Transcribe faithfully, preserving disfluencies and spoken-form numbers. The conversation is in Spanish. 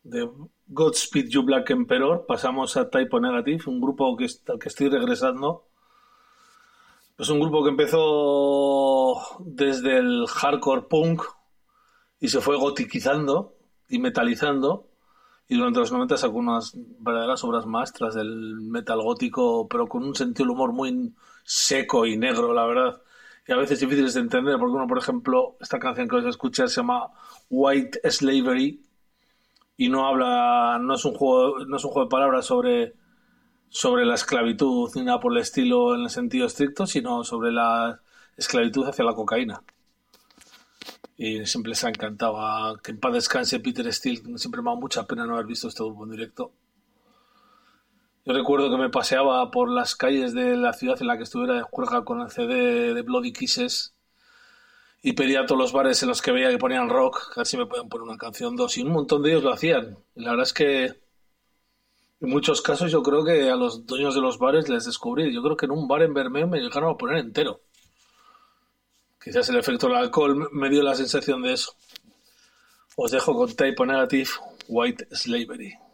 de Godspeed You Black Emperor pasamos a Type O Negative, un grupo que, al que estoy regresando. Es un grupo que empezó desde el hardcore punk y se fue gotiquizando y metalizando, y durante los noventa sacó unas verdaderas obras maestras del metal gótico, pero con un sentido del humor muy seco y negro, la verdad, y a veces difíciles de entender, porque uno, por ejemplo, esta canción que vais a escuchar se llama White Slavery y no habla, no es un juego, no es un juego de palabras sobre, sobre la esclavitud ni nada por el estilo en el sentido estricto, sino sobre la esclavitud hacia la cocaína. Y siempre les ha encantado. Que en paz descanse Peter Steele. Siempre me ha dado mucha pena no haber visto este grupo en directo. Yo recuerdo que me paseaba por las calles de la ciudad en la que estuviera de juerga con el C D de Bloody Kisses y pedía a todos los bares en los que veía que ponían rock, a ver si me podían poner una canción, dos, y un montón de ellos lo hacían. Y la verdad es que en muchos casos yo creo que a los dueños de los bares les descubrí. Yo creo que en un bar en Bermeo me llegaron a poner entero. Quizás el efecto del alcohol me dio la sensación de eso. Os dejo con Type O Negative, White Slavery.